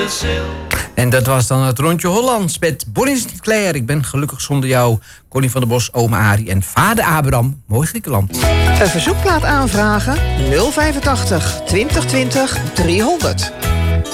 En dat was dan het Rondje Hollands met Bonnie Sinclair. Ik ben gelukkig zonder jou, Connie van der Bos, oma Arie en vader Abraham. Mooi Griekenland. Een verzoekplaat aanvragen 085 2020 300.